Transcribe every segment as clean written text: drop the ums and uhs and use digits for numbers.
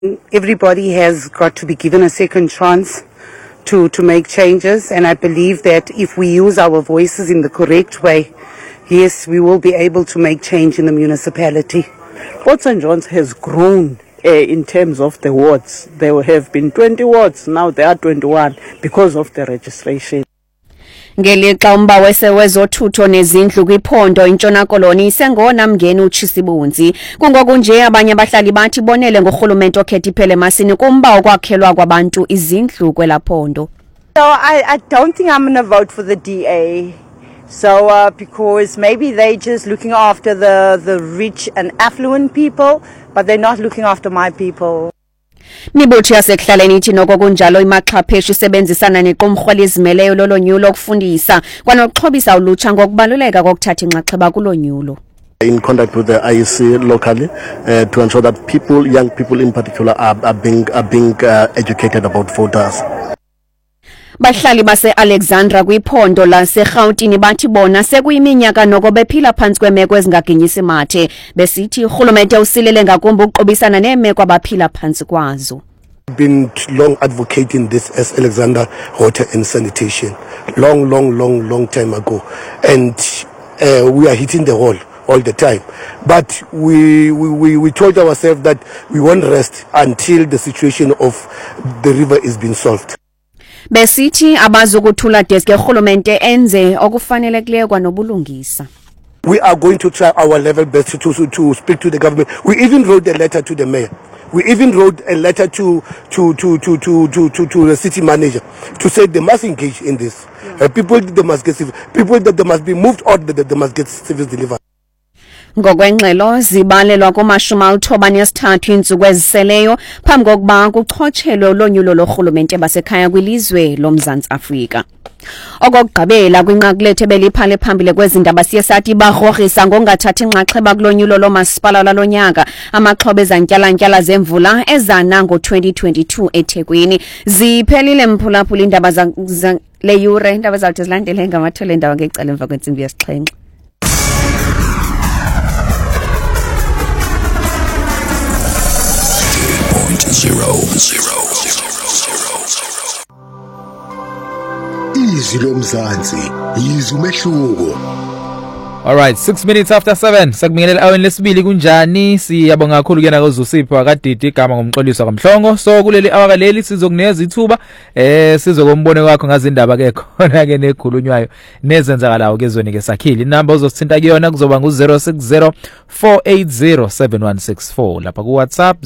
Everybody has got to be given a second chance to make changes, and I believe that if we use our voices in the correct way, yes, we will be able to make change in the municipality. Port St. John's has grown in terms of the wards. There have been 20 wards, now there are 21 because of the registration. Ngelixa umba wezothutho nezindlu kwiphondo intshona koloni isengona mngeni uChisibunzi kungoku nje abanye abahlali bathi bonele ngorhulumente okhetha iphele masini kumba okwakhelwa kwabantu izindlu kwelaphondo. So I don't think I'm going to vote for the DA. So because maybe they're just looking after the rich and affluent people, but they're not looking after my people. Mibuthi yasekuhlaleni ithi noko kunjalo imaxhapheshi isebenzisana nequmrhu lizimeleyo lolonyulo okufundisa kwanokuxhobisa ulutsha ngokubaluleka kokuthatha inxaxheba kulonyulo. In contact with the IEC locally to ensure that people, young people in particular, are being educated about voters. Bahlali base Alexandra kwiphondo laseGauteng bathi bona sekuyiminyaka noko bephila phansi kwemeko ezingaginyisi mathe besithi urhulumente usilele ngakumbi uqobisana nemeko abaphila phansi kwazo. Been long advocating this as Alexandra Water and Sanitation long time ago, and we are hitting the wall all the time, but we told ourselves that we won't rest until the situation of the river is being solved. Besithi abazokuthula deske urhulumente enze okufanelekileyo kwanobulungisa. We are going to try our level best to speak to the government. We even wrote a letter to the mayor. We even wrote a letter to the city manager to say they must engage in this. People they must get people that they must be moved or that they must get service delivered. Ngokwengxelo zibalelwa ku-93 iintsuku eziseleyo phambi kokuba kuchotshelwe ulonyulo lorhulumente basekhaya kwilizwe lomzantsi Afrika. Okokugqibela kwinqakulethe beliphale phambili kwezindaba siye sathi barhorhisa ngongathathi inxaxheba kulonyulo lomasipala lalonyaka amaxhobe ezantyalantyala zemvula ezana ngo-2022 eThekwini. Ziphelile mphulaphula indaba leyure indaba zawuthi zilandele ngamathole endawo ngecala emva kwentsimbi yesi-7. Izwi lomzansi yizwi umehluko. All right, 6 minutes after 7 sakubingelela aweni lesibili kunjani siyabonga kakhulu kena koZusipho akadidi igama ngomxoliso kaMhlongo. So kuleli awaka leli sizokunikeza ithuba sizokombone wakho ngazindaba ke khona ke nekhulunywayo nezenzakalayo kezweni ke Sakhile. Inamba ozosithinta kuyona kuzoba ngu060 480 7164 lapha ku WhatsApp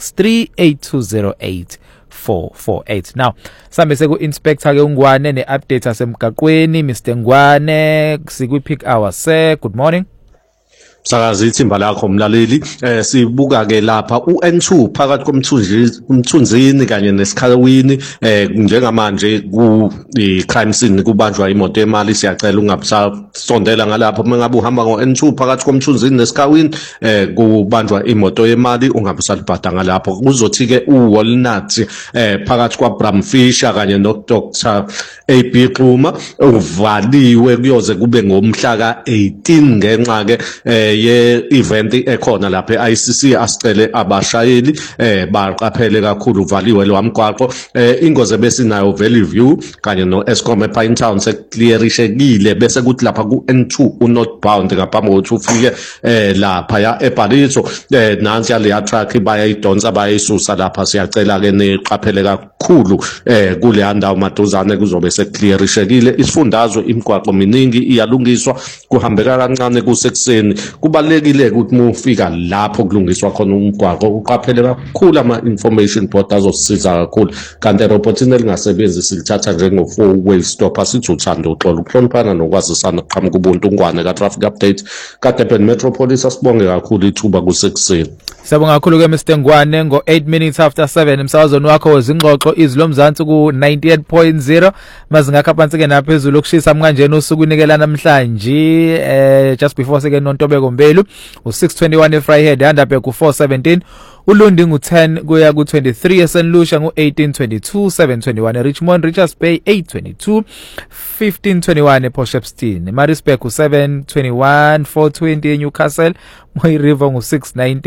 063 8208448. Now sambe seku inspector ke uNgwane ne-update asemgaqweni Mr Ngwane sikwi peak hour se. Good morning. Sakazi ithimba lakho mlaleli sibuka ke lapha uN2 phakathi komthunzini kanye nesikhalawini njengamanje ku crime scene kubanjwa imoto emali siyacela ungabusasondela ngalapho mengabe uhamba ngoN2 phakathi komthunzini nesikhalawini kubanjwa imoto emali ungabusalibhada ngalapho kuzothi ke uWalnut phakathi kwaBramfisher kanye noDr AB Xuma uvaliwe kuyoze kube ngomhla ka18 ngenxa ke ye event ekhona lapha eICC asicele abashayeli baqaphele kakhulu uvaliwe lo wamgwaqo ingozi besinayo Valley View kanye no Eskom ePine Town seclearishekile bese kuthi lapha ku N2 unorthbound ngaphambi kokuthi ufike lapha ya eBalito nansi yale truck bayayidonsa bayisusa lapha siyacela ke neqaphele kakhulu kule ndawo maduzane kuzobe seclearishekile isifundazwe imigwaqo miningi iyalungiswa kuhambeka kancane kusekuseni kubalekile ukuthi mufika lapho kulungiswa khona umgwaqo uqaphele kakhulu ama-information board azosisiza kakhulu kanti robotini elingasebenzi silithatha njengo-4-way stopper sithi uthando uxolo ukuhloniphana nokwazisana kuqhamuka ubuntu Ngwane ka-traffic update ka-Durban Metropolis asibonge kakhulu ithuba kusekuseni. Siyabonga kakhulu ke Mr Ngwane ngo 8 minutes after 7 emsakazweni wakho wezingxoxo izwi lomzansi ku 98.0 mazingakha phansi ke naphezulu ukushisa mkanjeni usuku unikela namhlanje just before seke nontobeko Mbelu u621 eFryhead andaphe ku 417 uLundi ngu10 kuya ku23 eSenlusha ngu1822 721 Richmond Richards Bay 822 1521 ePortshepstone eMaritzburg u721 420 eNewcastle Moy River ngu619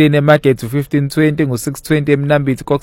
Market u1520 ngo620 eMnambithi